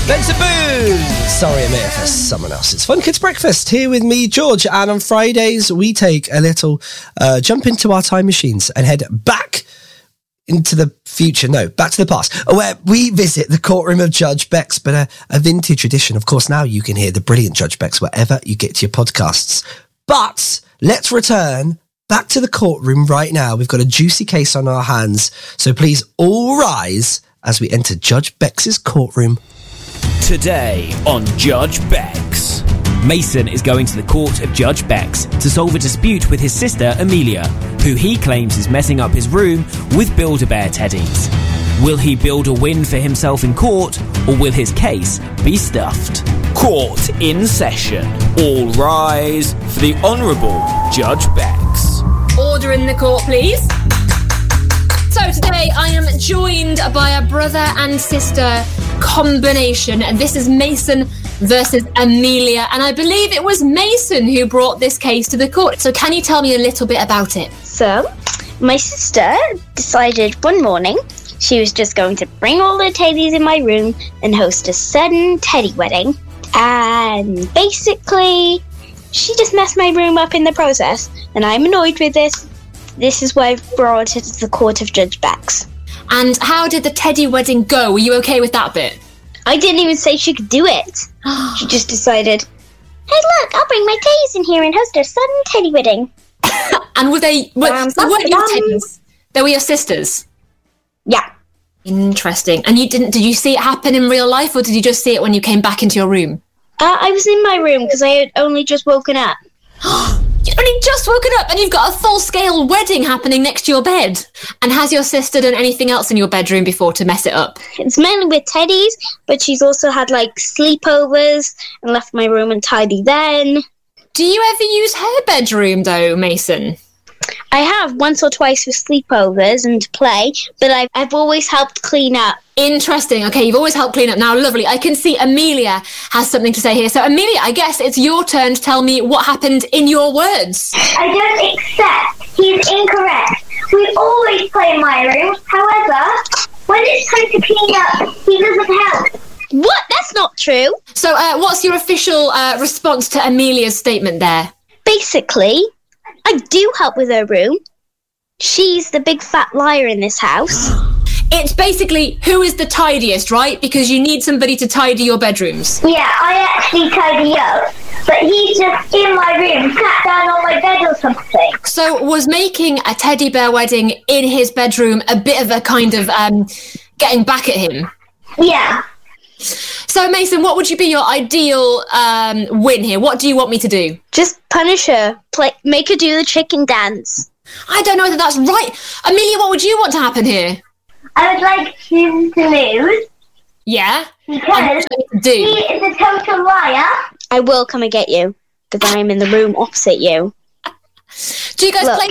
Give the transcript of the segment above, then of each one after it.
Benson Boone! Sorry, I made it for someone else. It's Fun Kids Breakfast here with me, George. And on Fridays, we take a little jump into our time machines and head back into the future. No, back to the past, where we visit the courtroom of Judge Bex, but a vintage edition. Of course, now you can hear the brilliant Judge Bex wherever you get to your podcasts. But let's return back to the courtroom right now. We've got a juicy case on our hands. So please all rise as we enter Judge Bex's courtroom. Today on Judge Bex, Mason is going to the court of Judge Bex to solve a dispute with his sister Amelia, who he claims is messing up his room with Build-A-Bear teddies. Will he build a win for himself in court, or will his case be stuffed? Court in session. All rise for the Honourable Judge Bex. Order in the court, please. So today I am joined by a brother and sister combination. This is Mason versus Amelia, and I believe it was Mason who brought this case to the court. So can you tell me a little bit about it? So, my sister decided one morning she was just going to bring all the teddies in my room and host a sudden teddy wedding. And basically, she just messed my room up in the process, and I'm annoyed with this. This is why I've brought it to the court of Judge Bex. And how did the teddy wedding go? Were you okay with that bit? I didn't even say she could do it. She just decided, hey look, I'll bring my teddies in here and host a sudden teddy wedding. And were they weren't your teddies? They were your sisters? Yeah. Interesting. And did you see it happen in real life, or did you just see it when you came back into your room? I was in my room because I had only just woken up. You've only just woken up and you've got a full-scale wedding happening next to your bed. And has your sister done anything else in your bedroom before to mess it up? It's mainly with teddies, but she's also had sleepovers and left my room untidy then. Do you ever use her bedroom though, Mason? I have once or twice for sleepovers and to play, but I've always helped clean up. Interesting. Okay, you've always helped clean up. Now, lovely. I can see Amelia has something to say here. So, Amelia, I guess it's your turn to tell me what happened in your words. I don't accept. He's incorrect. We always play in my room. However, when it's time to clean up, he doesn't help. What? That's not true. So, what's your official response to Amelia's statement there? Basically, I do help with her room. She's the big fat liar in this house. It's basically who is the tidiest, right? Because you need somebody to tidy your bedrooms. Yeah, I actually tidy up, but he's just in my room, sat down on my bed or something. So was making a teddy bear wedding in his bedroom a bit of a kind of getting back at him? Yeah. So, Mason, what would be your ideal win here? What do you want me to do? Just punish her. Make her do the chicken dance. I don't know whether that's right. Amelia, what would you want to happen here? I would like him to lose. Yeah? Because he is a total liar. I will come and get you, because I am in the room opposite you. Do you guys play...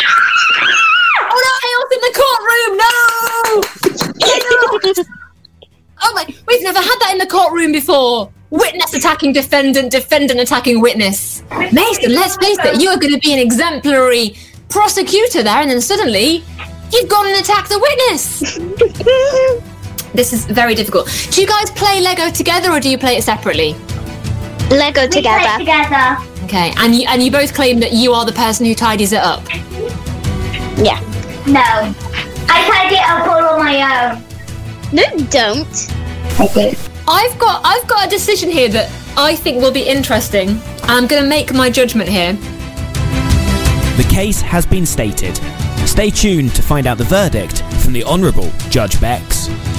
Oh, no, Chaos in the courtroom! No! Oh, my... We've never had that in the courtroom before. Witness attacking defendant, defendant attacking witness. Mason, let's face it, you are going to be an exemplary prosecutor there, and then suddenly... You've gone and attacked the witness. This is very difficult. Do you guys play Lego together, or do you play it separately? Lego together. We play together. Okay, and you both claim that you are the person who tidies it up. Yeah. No, I tidy it up all on my own. No, you don't. I do. I've got a decision here that I think will be interesting. I'm going to make my judgment here. The case has been stated. Stay tuned to find out the verdict from the Honourable Judge Bex.